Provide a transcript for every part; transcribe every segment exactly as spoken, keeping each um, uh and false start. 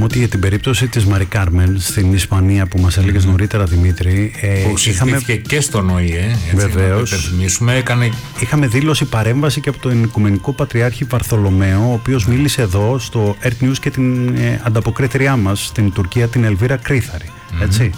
ότι για την περίπτωση της Μαρί Κάρμεν στην Ισπανία που μας έλεγες mm. νωρίτερα, Δημήτρη, που συζητήθηκε είχαμε... και στον Ο Η Ε, βεβαίως, έκανε... είχαμε δήλωση παρέμβαση και από τον Οικουμενικό Πατριάρχη Βαρθολομαίο, ο οποίος mm. μίλησε εδώ στο Earth News και την ε, ανταποκρίτριά μας στην Τουρκία, την Ελβίρα Κρήθαρη, mm. έτσι,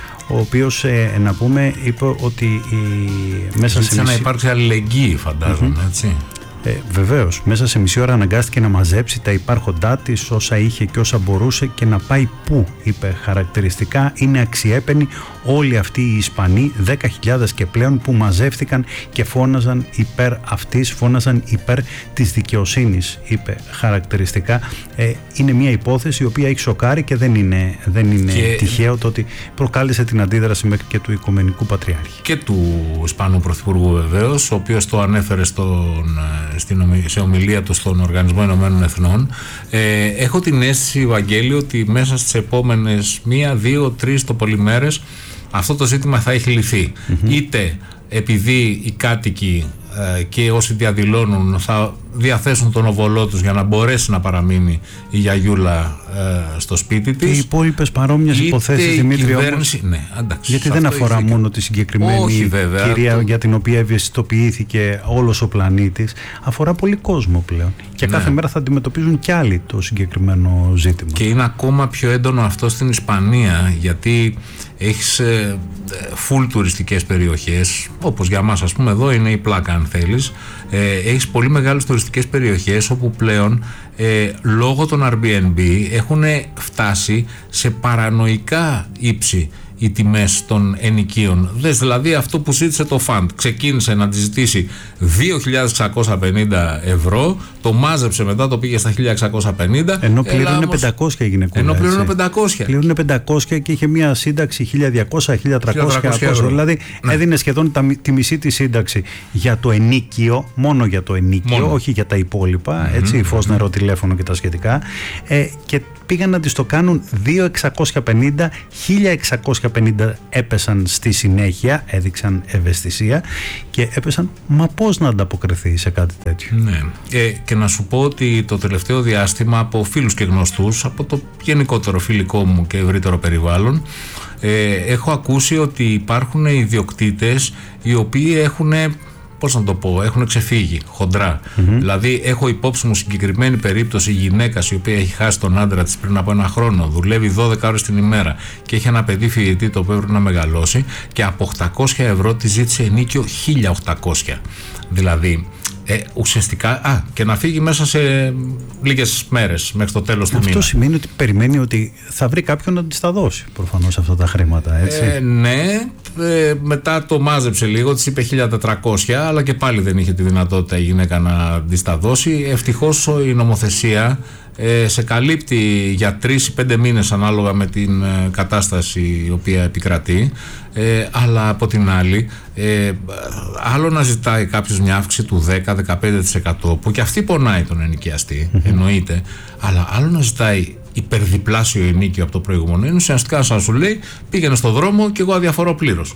ο οποίος, ε, να πούμε, είπε ότι η... μέσα σε μισή... να υπάρξει αλληλεγγύη, φαντάζομαι, mm-hmm. έτσι. Ε, βεβαίως, μέσα σε μισή ώρα αναγκάστηκε να μαζέψει τα υπάρχοντά της, όσα είχε και όσα μπορούσε, και να πάει πού, είπε χαρακτηριστικά. Είναι αξιέπαινοι όλοι αυτοί οι Ισπανοί, δέκα χιλιάδες και πλέον, που μαζεύτηκαν και φώναζαν υπέρ αυτής, φώναζαν υπέρ της δικαιοσύνης, είπε χαρακτηριστικά. Ε, είναι μια υπόθεση η οποία έχει σοκάρει και δεν είναι, δεν είναι και... τυχαίο το ότι προκάλεσε την αντίδραση μέχρι και του Οικουμενικού Πατριάρχη. Και του Ισπανού Πρωθυπουργού, βεβαίως, ο οποίος το ανέφερε στον, στην, σε ομιλία του στον Οργανισμό Ηνωμένων Εθνών. Ε, έχω την αίσθηση, Βαγγέλη, ότι μέσα στις επόμενες μία, δύο, τρεις το πολύ μέρες αυτό το ζήτημα θα έχει λυθεί. Mm-hmm. Είτε επειδή οι κάτοικοι ε, και όσοι διαδηλώνουν θα διαθέσουν τον οβολό τους για να μπορέσει να παραμείνει η γιαγιούλα ε, στο σπίτι της. Και οι υπόλοιπες παρόμοιες υποθέσεις, Δημήτρη, κυβέρνηση, όμως, ναι, εντάξει, γιατί δεν αφορά μόνο και... τη συγκεκριμένη Όχι, βέβαια, κυρία το... για την οποία ευαισθητοποιήθηκε όλος ο πλανήτης, αφορά πολύ κόσμο πλέον. Και ναι. κάθε μέρα θα αντιμετωπίζουν κι άλλοι το συγκεκριμένο ζήτημα. Και είναι ακόμα πιο έντονο αυτό στην Ισπανία, γιατί έχεις ε, full τουριστικές περιοχές, όπως για μας, ας πούμε, εδώ είναι η Πλάκα, αν θέλεις. Ε, έχεις πολύ μεγάλες τουριστικές περιοχές όπου πλέον ε, λόγω των Airbnb έχουν φτάσει σε παρανοϊκά ύψη οι τιμές των ενοικίων. Δες δηλαδή αυτό που ζήτησε το φαντ. Ξεκίνησε να τη ζητήσει δύο χιλιάδες εξακόσια πενήντα ευρώ, το μάζεψε μετά, το πήγε στα χίλια εξακόσια πενήντα. Ενώ πλήρωνε πεντακόσια η γυναικούλα. Ενώ πλήρωνε πεντακόσια. Πλήρωνε πεντακόσια και είχε μια σύνταξη χίλια διακόσια με χίλια τριακόσια ευρώ. Δηλαδή ναι. έδινε σχεδόν τα, τη μισή τη σύνταξη για το ενίκιο, μόνο για το ενίκιο, μόνο. όχι για τα υπόλοιπα, mm-hmm. έτσι, φως, νερό, τηλέφωνο και τα σχετικά. Ε, και πήγαν να τις το κάνουν δύο χιλιάδες εξακόσια πενήντα, χίλια εξακόσια πενήντα έπεσαν στη συνέχεια, έδειξαν ευαισθησία και έπεσαν, μα πώς να ανταποκριθεί σε κάτι τέτοιο. Ναι. Ε, και να σου πω ότι το τελευταίο διάστημα από φίλους και γνωστούς, από το γενικότερο φιλικό μου και ευρύτερο περιβάλλον, ε, έχω ακούσει ότι υπάρχουν ιδιοκτήτες οι οποίοι έχουν, πώς να το πω, έχουν ξεφύγει χοντρά. Mm-hmm. Δηλαδή έχω υπόψη μου συγκεκριμένη περίπτωση γυναίκας η οποία έχει χάσει τον άντρα της πριν από ένα χρόνο, δουλεύει δώδεκα ώρες την ημέρα και έχει ένα παιδί φοιτητή το οποίο πρέπει να μεγαλώσει και από οκτακόσια ευρώ τη ζήτησε ενίκιο χίλια οκτακόσια. Δηλαδή ε, ουσιαστικά, α, και να φύγει μέσα σε λίγες μέρες μέχρι το τέλος του μήνα. Αυτό σημαίνει ότι περιμένει ότι θα βρει κάποιον να της τα δώσει προφανώς αυτά τα χρήματα, έτσι. Ε, ναι, ε, μετά το μάζεψε λίγο, της είπε χίλια τετρακόσια, αλλά και πάλι δεν είχε τη δυνατότητα η γυναίκα να της τα δώσει. Ευτυχώς η νομοθεσία ε, σε καλύπτει για τρεις ή πέντε μήνες ανάλογα με την ε, κατάσταση η οποία επικρατεί, ε, αλλά από την άλλη ε, άλλο να ζητάει κάποιος μια αύξηση του δέκα με δεκαπέντε τοις εκατό που και αυτή πονάει τον ενοικιαστή, mm-hmm. εννοείται, αλλά άλλο να ζητάει υπερδιπλάσιο ενίκιο από το προηγούμενο. Είναι ουσιαστικά σαν σου λέει πήγαινε στο δρόμο και εγώ αδιαφορώ πλήρως.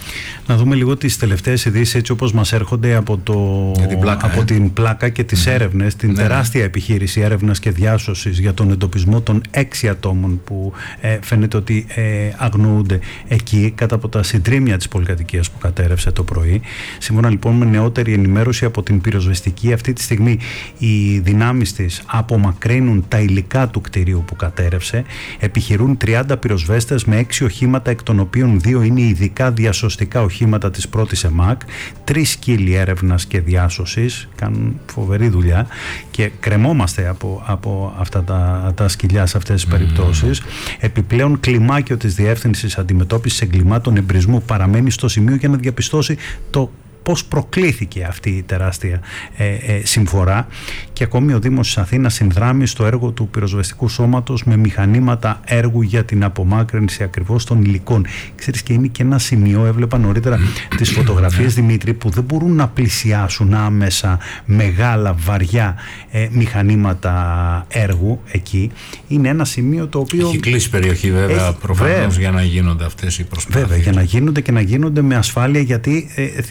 Να δούμε λίγο τις τελευταίες ειδήσεις έτσι όπως μας έρχονται από, το, την πλάκα, από ε. την πλάκα και τις mm. έρευνες, την ναι. τεράστια επιχείρηση έρευνας και διάσωσης για τον εντοπισμό των έξι ατόμων που ε, φαίνεται ότι ε, αγνοούνται εκεί κάτω από τα συντρίμμια της πολυκατοικίας που κατέρευσε το πρωί. Σύμφωνα λοιπόν με νεότερη ενημέρωση από την πυροσβεστική, αυτή τη στιγμή οι δυνάμεις της απομακρύνουν τα υλικά του κτηρίου που κατέρευσε, επιχειρούν τριάντα πυροσβέστες με έξι οχήματα, εκ των οποίων δύο είναι ειδικά διασωστικά οχήματα της πρώτης ΕΜΑΚ, τρεις σκύλοι έρευνας και διάσωσης, κάνουν φοβερή δουλειά και κρεμόμαστε από, από αυτά τα, τα σκυλιά σε αυτές τις mm. περιπτώσεις. Επιπλέον κλιμάκιο της Διεύθυνσης Αντιμετώπισης Εγκλημάτων Εμπρισμού παραμένει στο σημείο για να διαπιστώσει το πώς προκλήθηκε αυτή η τεράστια ε, ε, συμφορά, και ακόμη ο Δήμος της Αθήνας συνδράμει στο έργο του πυροσβεστικού σώματος με μηχανήματα έργου για την απομάκρυνση ακριβώς των υλικών. Ξέρεις, και είναι και ένα σημείο, έβλεπα νωρίτερα τις φωτογραφίες, Δημήτρη, που δεν μπορούν να πλησιάσουν άμεσα μεγάλα βαριά ε, μηχανήματα έργου εκεί. Είναι ένα σημείο το οποίο... Έχει κλείσει περιοχή βέβαια έχει, προφανώς βέβαια, για να γίνονται αυτές οι προσπάθειες. Βέβαια, για να γίνονται και να γίνονται με ασφάλεια, γιατί ε, θυμίζω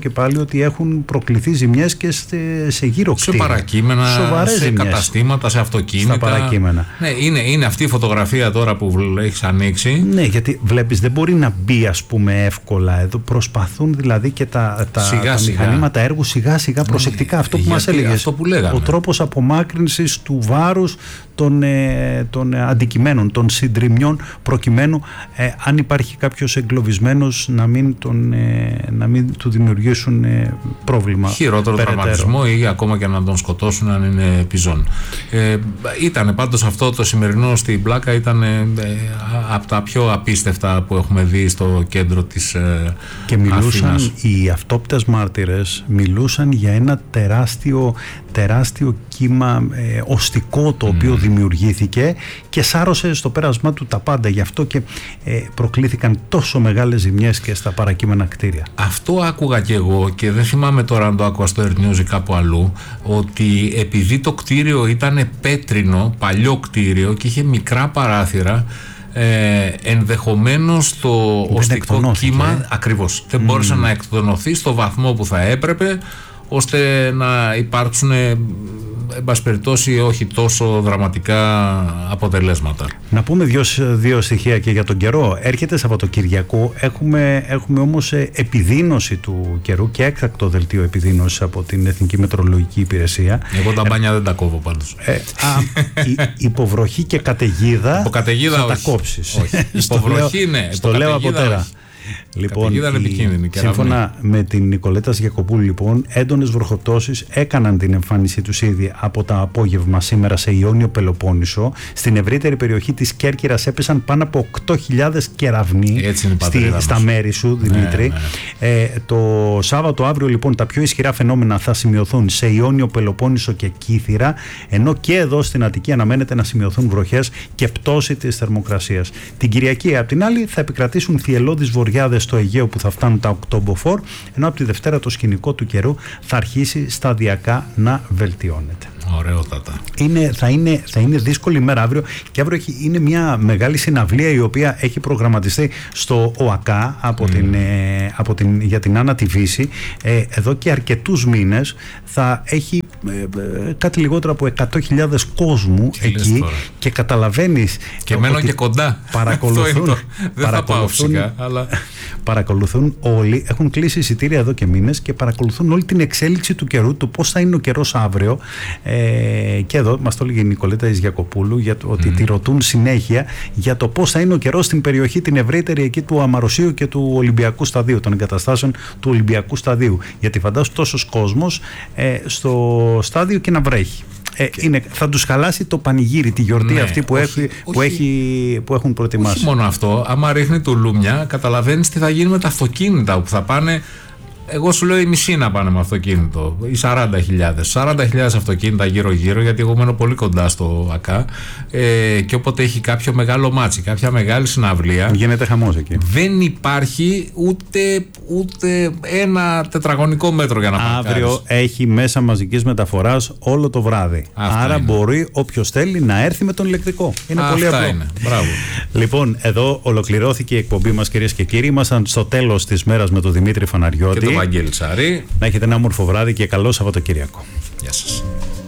και πάλι ότι έχουν προκληθεί ζημιές και σε, σε γύρω κτίρια. Σε παρακείμενα, σε ζημιές. Καταστήματα, σε αυτοκίνητα. Στα παρακείμενα. Ναι, είναι, είναι αυτή η φωτογραφία τώρα που έχεις ανοίξει. Ναι, γιατί βλέπεις δεν μπορεί να μπει ας πούμε εύκολα εδώ. Προσπαθούν δηλαδή και τα, τα, σιγά, τα σιγά. μηχανήματα έργου σιγά σιγά προσεκτικά. Αυτό που μας έλεγες. Αυτό που λέγαμε. Ο τρόπος απομάκρυνσης του βάρους των, ε, των ε, αντικειμένων, των συντριμιών, προκειμένου ε, αν υπάρχει κάποιος εγκλωβισμένος να μην, τον, ε, να μην του δημιουργήσουν ε, πρόβλημα. Χειρότερο τραυματισμό ή ακόμα και να τον σκοτώσουν αν είναι πιζόν. Ε, ήταν πάντως αυτό το σημερινό στην Πλάκα ήταν ε, από τα πιο απίστευτα που έχουμε δει στο κέντρο της ε, και μιλούσαν Αθήνας. Οι αυτόπτες μάρτυρες μιλούσαν για ένα τεράστιο τεράστιο κύμα ε, οστικό το οποίο mm. δημιουργήθηκε και σάρωσε στο πέρασμά του τα πάντα. Γι' αυτό και ε, προκλήθηκαν τόσο μεγάλες ζημιές και στα παρακείμενα κτίρια. Αυτό άκουγα και εγώ και δεν θυμάμαι τώρα αν το άκουγα στο Air News ή κάπου αλλού, ότι επειδή το κτίριο ήταν πέτρινο, παλιό κτίριο και είχε μικρά παράθυρα, Ε, ενδεχομένως το οστικό κύμα ε. ακριβώς δεν mm. μπόρεσε να εκτονωθεί στο βαθμό που θα έπρεπε ώστε να υπάρξουν εν πάση περιπτώσει όχι τόσο δραματικά αποτελέσματα. Να πούμε δύο, δύο στοιχεία και για τον καιρό. Έρχεται Σαββατοκυριακό, έχουμε, έχουμε όμως επιδείνωση του καιρού και έκτακτο δελτίο επιδείνωσης από την Εθνική Μετεωρολογική Υπηρεσία. Εγώ τα μπάνια ε, δεν τα κόβω πάντως. Ε, α, η, υποβροχή και καταιγίδα, υποκαταιγίδα θα όχι. τα κόψεις. Όχι. Υποβροχή ναι. Στο λέω από τώρα. Λοιπόν, η, σύμφωνα με την Νικολέτα Γιακοπούλου, λοιπόν, έντονες βροχοπτώσεις έκαναν την εμφάνισή τους ήδη από το απόγευμα σήμερα σε Ιόνιο Πελοπόννησο. Στην ευρύτερη περιοχή της Κέρκυρας έπεσαν πάνω από οκτώ χιλιάδες κεραυνοί στη, στα μέρη σου, Δημήτρη. Ναι, ναι. Ε, το Σάββατο αύριο, λοιπόν, τα πιο ισχυρά φαινόμενα θα σημειωθούν σε Ιόνιο Πελοπόννησο και Κύθυρα, ενώ και εδώ στην Αττική αναμένεται να σημειωθούν βροχές και πτώση της θερμοκρασίας. Την Κυριακή, απ' την άλλη, θα επικρατήσουν θυελλώδεις βοριάδες στο Αιγαίο που θα φτάνουν τα οκτώ μποφόρ, ενώ από τη Δευτέρα το σκηνικό του καιρού θα αρχίσει σταδιακά να βελτιώνεται. Ωραιότατα. Είναι, θα, είναι, θα είναι δύσκολη ημέρα αύριο και αύριο είναι μια μεγάλη συναυλία η οποία έχει προγραμματιστεί στο ΟΑΚΑ από mm. την, ε, από την, για την Άννα τη Βύση. Ε, εδώ και αρκετούς μήνες θα έχει ε, κάτι λιγότερο από εκατό χιλιάδες κόσμου τι εκεί και καταλαβαίνεις και μένω και κοντά παρακολουθούν, το, δεν θα πάω φυσικά αλλά... παρακολουθούν όλοι, έχουν κλείσει εισιτήρια εδώ και μήνες και παρακολουθούν όλη την εξέλιξη του καιρού, του πώς θα είναι ο καιρός αύριο. Ε, και εδώ μας το έλεγε η Νικολέτα Γιακοπούλου για το, ότι mm. τη ρωτούν συνέχεια για το πώς θα είναι ο καιρός στην περιοχή την ευρύτερη εκεί του Αμαροσίου και του Ολυμπιακού Σταδίου, των εγκαταστάσεων του Ολυμπιακού Σταδίου. Γιατί φαντάσου τόσος κόσμος ε, στο στάδιο και να βρέχει. Ε, είναι, θα τους χαλάσει το πανηγύρι, τη γιορτή ναι, αυτή που, όχι, έχει, που, όχι, έχει, που έχουν προετοιμάσει. Όχι μόνο αυτό, άμα ρίχνει τουλούμια, καταλαβαίνεις τι θα γίνει με τα αυτοκίνητα που θα πάνε. Εγώ σου λέω η μισή να πάνε με αυτοκίνητο, οι σαράντα χιλιάδες. σαράντα χιλιάδες αυτοκίνητα γύρω-γύρω, γιατί εγώ μένω πολύ κοντά στο ΑΚΑ. Ε, και όποτε έχει κάποιο μεγάλο μάτσι, κάποια μεγάλη συναυλία. Γίνεται χαμός εκεί. Δεν υπάρχει ούτε, ούτε ένα τετραγωνικό μέτρο για να παρκάρεις. Αύριο έχει μέσα μαζικής μεταφοράς όλο το βράδυ. Αυτά Άρα είναι. Μπορεί όποιος θέλει να έρθει με τον ηλεκτρικό. Είναι Αυτά πολύ απλό. Είναι. Μπράβο. Λοιπόν, εδώ ολοκληρώθηκε η εκπομπή μας, κυρίες και κύριοι. Ήμασταν στο τέλος της μέρας με τον Δημήτρη Φαναριώτη. Βαγγέλη Τσαρή. Να έχετε ένα όμορφο βράδυ και καλό Σαββατοκύριακο. Γεια σας.